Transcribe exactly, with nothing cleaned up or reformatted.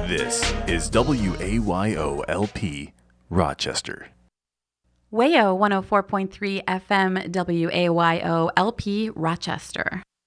This is W A Y O L P, Rochester. W A Y O one oh four point three F M, W A Y O L P, Rochester.